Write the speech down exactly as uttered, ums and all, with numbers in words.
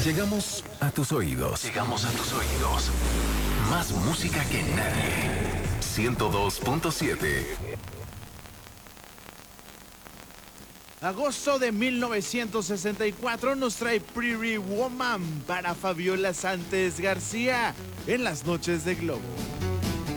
Llegamos a tus oídos. Llegamos a tus oídos. Más música que nadie. ciento dos punto siete. Agosto de mil novecientos sesenta y cuatro nos trae Pretty Woman para Fabiola Sánchez García en las noches de Globo.